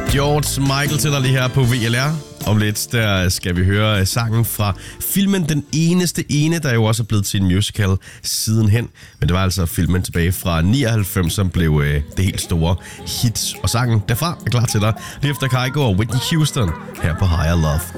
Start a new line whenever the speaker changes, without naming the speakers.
George Michael til dig lige her på VLR. Om lidt, der skal vi høre sangen fra filmen Den Eneste Ene, der jo også er blevet til en musical sidenhen. Men det var altså filmen tilbage fra 99, som blev det helt store hit. Og sangen derfra er klar til dig lige efter Kygo og Whitney Houston her på Higher Love.